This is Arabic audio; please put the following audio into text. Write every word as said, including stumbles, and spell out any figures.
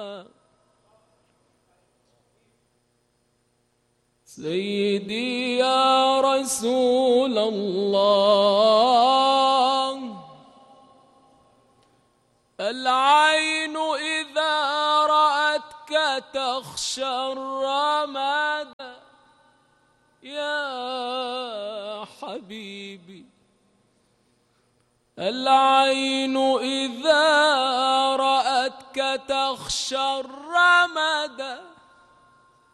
سيدي يا رسول الله، العين إذا رأتك تخشى الرماد يا حبيبي، العين إذا رأتك تخشى الرماد